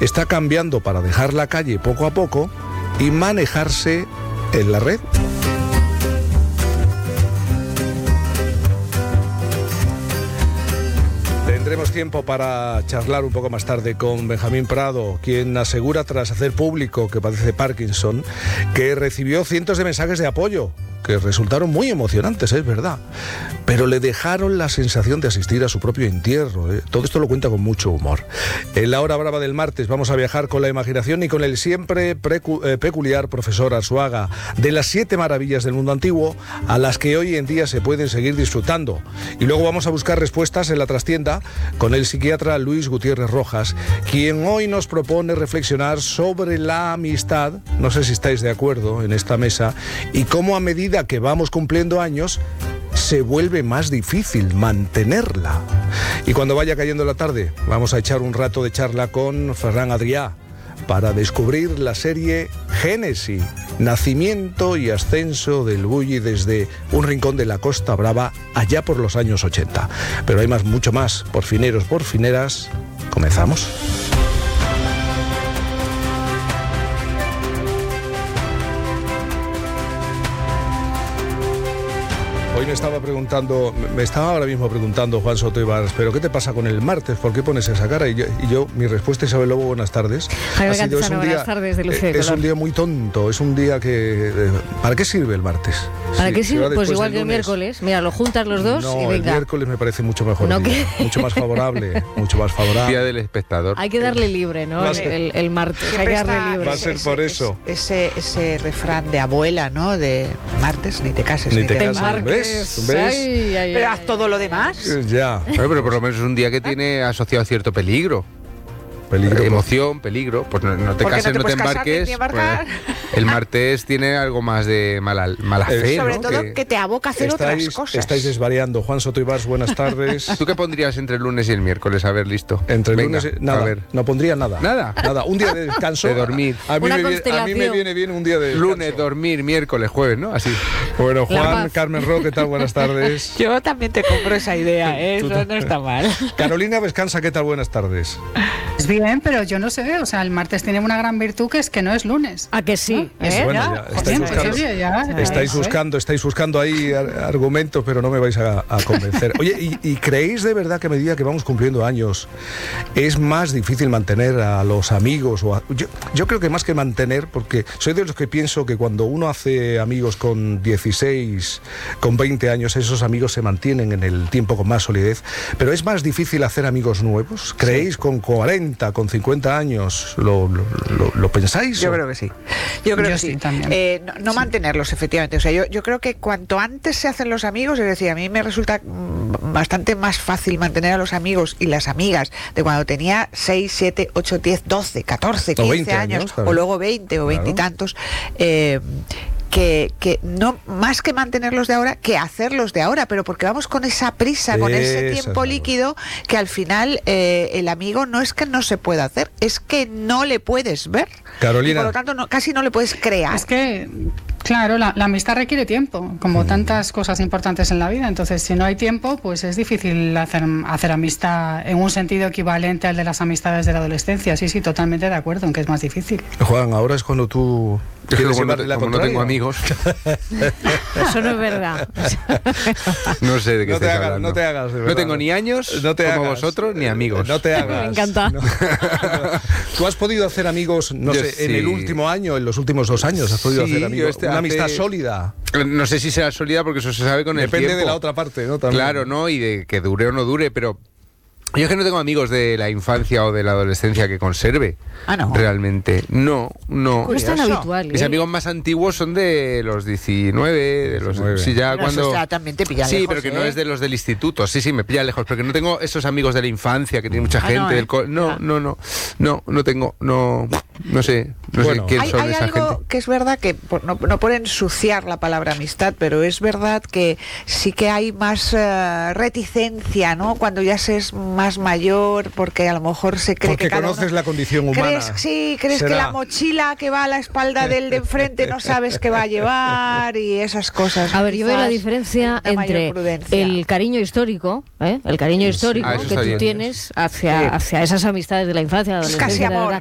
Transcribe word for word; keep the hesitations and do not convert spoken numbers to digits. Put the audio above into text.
está cambiando para dejar la calle poco a poco y manejarse en la red. Tendremos tiempo para charlar un poco más tarde con Benjamín Prado, quien asegura, tras hacer público que padece Parkinson, que recibió cientos de mensajes de apoyo, que resultaron muy emocionantes, es verdad, pero le dejaron la sensación de asistir a su propio entierro, ¿eh? Todo esto lo cuenta con mucho humor. En la hora brava del martes vamos a viajar con la imaginación y con el siempre precu- eh, peculiar profesor Arzuaga de las siete maravillas del mundo antiguo, a las que hoy en día se pueden seguir disfrutando. Y luego vamos a buscar respuestas en la trastienda con el psiquiatra Luis Gutiérrez Rojas, quien hoy nos propone reflexionar sobre la amistad, no sé si estáis de acuerdo en esta mesa, y cómo a medida que vamos cumpliendo años se vuelve más difícil mantenerla. Y cuando vaya cayendo la tarde vamos a echar un rato de charla con Ferran Adrià para descubrir la serie Génesis, nacimiento y ascenso del Bulli desde un rincón de la Costa Brava allá por los años ochenta. Pero hay más, mucho más. Porfineros, porfineras, comenzamos. Hoy me estaba preguntando, me estaba ahora mismo preguntando Juan Soto Ibars, pero ¿qué te pasa con el martes? ¿Por qué pones esa cara? Y yo, y yo mi respuesta, Isabel Lobo, buenas tardes. Ha sido, es un día, buenas tardes de Lucía de es un día muy tonto, es un día que... ¿Para qué sirve el martes? ¿Para sí, qué sirve? Pues igual que el miércoles. Mira, lo juntas los dos no, y venga. El miércoles me parece mucho mejor, ¿No día, mucho más favorable, mucho más favorable. Día del espectador. Hay que darle libre, ¿no? El, el, el martes, hay que darle libre. Va a ser por eso. Ese, ese refrán de abuela, ¿no? De martes, ni te cases, ni, ni te, te cases. ¿Ves? ¿Ves? Ay, ay, pero ay, haz todo lo demás. Ya. Pero, pero por lo menos es un día que tiene asociado cierto peligro. Peligro, emoción, peligro. Pues no, no te cases, no te, no te embarques. Pues, el martes tiene algo más de mala, mala fe, sobre ¿no? todo que, que te aboca a hacer estáis, otras cosas. Estáis desvariando. Juan Soto Ibars, buenas tardes. ¿Tú qué pondrías entre el lunes y el miércoles? A ver, listo. Entre el Venga, lunes y... Nada, a ver. No pondría nada. ¿Nada? Nada, un día de descanso. De dormir. A mí, me viene, a mí me viene bien un día de descanso. Lunes, dormir, miércoles, jueves, ¿no? Así. Bueno, Juan, Carmen Ro, ¿qué tal? Buenas tardes. Yo también te compro esa idea, ¿eh? Eso no está mal. Carolina Vescansa, ¿qué tal? Buenas tardes. Es bien, pero yo no sé, o sea, el martes tiene una gran virtud que es que no es lunes. ¿A que sí? ¿No? ¿Eh? Bueno, ya, ya, estáis, joder, buscando, pues, oye, ya, ya, estáis, ya, buscando, estáis buscando ahí argumentos, pero no me vais a, a convencer. Oye, ¿y, ¿y creéis de verdad que a medida que vamos cumpliendo años es más difícil mantener a los amigos? O a, yo, yo creo que más que mantener, porque soy de los que pienso que cuando uno hace amigos con dieciséis, con veinte años, esos amigos se mantienen en el tiempo con más solidez, pero es más difícil hacer amigos nuevos. ¿Creéis sí. con cuarenta, con cincuenta años? ¿Lo, lo, lo, lo pensáis? Yo o? creo que sí. Yo creo yo que sí. sí también. Eh, no no sí. mantenerlos, efectivamente. O sea, yo, yo creo que cuanto antes se hacen los amigos, es decir, a mí me resulta bastante más fácil mantener a los amigos y las amigas de cuando tenía seis, siete, ocho, diez, doce, catorce, quince años, años o luego veinte o veinte y tantos. Eh, Que, que no más que mantenerlos de ahora, que hacerlos de ahora, pero porque vamos con esa prisa, con ese tiempo líquido, que al final eh, el amigo no es que no se pueda hacer, es que no le puedes ver. Carolina. Y por lo tanto, no, casi no le puedes crear. Es que, claro, la, la amistad requiere tiempo, como mm. tantas cosas importantes en la vida. Entonces, si no hay tiempo, pues es difícil hacer, hacer amistad en un sentido equivalente al de las amistades de la adolescencia. Sí, sí, totalmente de acuerdo en que es más difícil. Juan, ahora es cuando tú... Es que como, no, la como no tengo amigos. Eso no es verdad. No sé de qué no te estáis hagas, hablando. No te hagas, de verdad. No tengo ni años no te como hagas. vosotros, ni amigos. No te hagas. Me encanta. No. ¿Tú has podido hacer amigos, no Yo sé, sí. en el último año, en los últimos dos años? ¿Has podido sí, hacer amigos? Este Una hace... amistad sólida. No sé si será sólida porque eso se sabe con Depende el tiempo. de la otra parte, ¿no? También. Claro, ¿no? Y de que dure o no dure, pero... Yo es que no tengo amigos de la infancia o de la adolescencia que conserve. Ah, no. Realmente. No, no. No es tan habitual, ¿eh? Mis amigos más antiguos son de los diecinueve, de los... diecinueve. Sí, ya pero cuando... Eso está, también te pillan sí, lejos, pero que ¿eh? no es de los del instituto. Sí, sí, me pilla lejos. Pero que no tengo esos amigos de la infancia que tiene mucha Ah, gente. no, ¿eh? del co... no, ah. no, no. No, no tengo. No, no sé. No Bueno. sé quién Hay, son hay esa algo gente. que es verdad que, por, no, no por ensuciar la palabra amistad, pero es verdad que sí que hay más uh, reticencia, ¿no? Cuando ya se es más mayor, porque a lo mejor se cree porque que cada conoces uno... la condición humana. ¿Crees, sí, crees Será. que la mochila que va a la espalda del de enfrente no sabes qué va a llevar y esas cosas. A ver, yo veo la Quizás diferencia una mayor entre prudencia. el cariño histórico, ¿eh? el cariño histórico Ah, eso que está tú bien. tienes hacia, Sí. hacia esas amistades de la infancia, de la Es adolescencia, casi de la amor. edad,